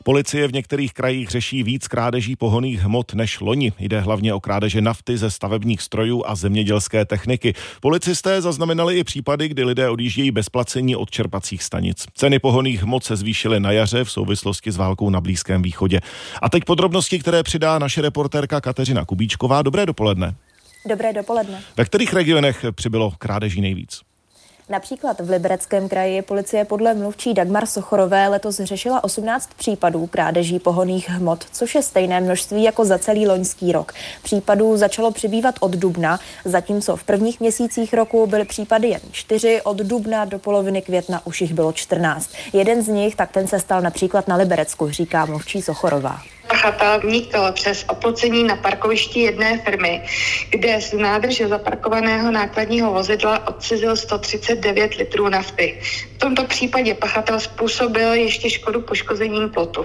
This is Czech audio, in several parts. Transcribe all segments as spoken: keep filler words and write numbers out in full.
Policie v některých krajích řeší víc krádeží pohonných hmot než loni. Jde hlavně o krádeže nafty ze stavebních strojů a zemědělské techniky. Policisté zaznamenali i případy, kdy lidé odjíždějí bez placení od čerpacích stanic. Ceny pohonných hmot se zvýšily na jaře v souvislosti s válkou na Blízkém východě. A teď podrobnosti, které přidá naše reportérka Kateřina Kubíčková. Dobré dopoledne. Dobré dopoledne. Ve kterých regionech přibylo krádeží nejvíc? Například v Libereckém kraji policie podle mluvčí Dagmar Sochorové letos řešila osmnáct případů krádeží pohonných hmot, což je stejné množství jako za celý loňský rok. Případů začalo přibývat od dubna, zatímco v prvních měsících roku byly případy jen čtyři, od dubna do poloviny května už jich bylo čtrnáct. Jeden z nich, tak ten se stal například na Liberecku, říká mluvčí Sochorová. Pachatel vnikl přes oplocení na parkovišti jedné firmy, kde z nádrže zaparkovaného nákladního vozidla odcizil sto třicet devět litrů nafty. V tomto případě pachatel způsobil ještě škodu poškozením plotu.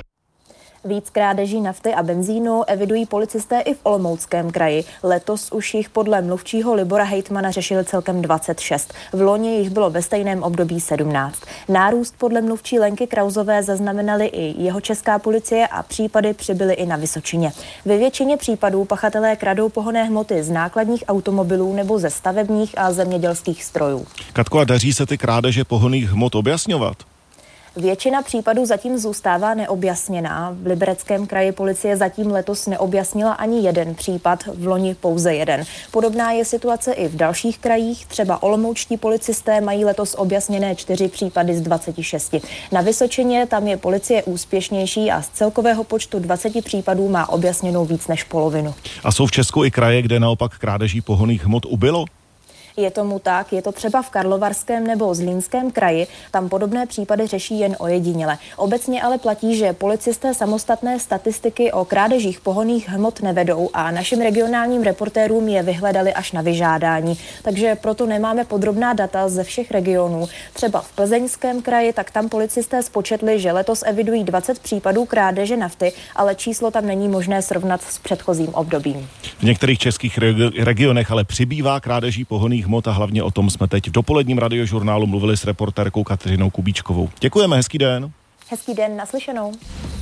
Víc krádeží nafty a benzínu evidují policisté i v Olomouckém kraji. Letos už jich podle mluvčího Libora Hejtmana řešili celkem dvacet šest. V loni jich bylo ve stejném období sedmnáct. Nárůst podle mluvčí Lenky Krauzové zaznamenali i jeho česká policie a případy přibyly i na Vysočině. Ve většině případů pachatelé kradou pohonné hmoty z nákladních automobilů nebo ze stavebních a zemědělských strojů. Katko, a daří se ty krádeže pohonných hmot objasňovat? Většina případů zatím zůstává neobjasněná. V Libereckém kraji policie zatím letos neobjasnila ani jeden případ, v loni pouze jeden. Podobná je situace i v dalších krajích, třeba olomoučtí policisté mají letos objasněné čtyři případy z dvaceti šesti. Na Vysočině tam je policie úspěšnější a z celkového počtu dvaceti případů má objasněnou víc než polovinu. A jsou v Česku i kraje, kde naopak krádeží pohonných hmot ubylo? Je tomu tak, je to třeba v Karlovarském nebo Zlínském kraji, tam podobné případy řeší jen ojediněle. Obecně ale platí, že policisté samostatné statistiky o krádežích pohonných hmot nevedou a našim regionálním reportérům je vyhledali až na vyžádání. Takže proto nemáme podrobná data ze všech regionů. Třeba v Plzeňském kraji, tak tam policisté spočetli, že letos evidují dvacet případů krádeže nafty, ale číslo tam není možné srovnat s předchozím obdobím. V některých českých regi- regionech ale přibývá krádeží pohonných hmot a hlavně o tom jsme teď v dopoledním radiožurnálu mluvili s reportérkou Kateřinou Kubíčkovou. Děkujeme, hezký den. Hezký den, naslyšenou.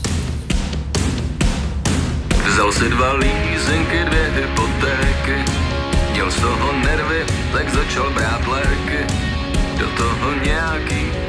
Vzal si dva lízenky, dvě hypotéky, měl z toho nervy, tak začal brát léky, do toho nějaký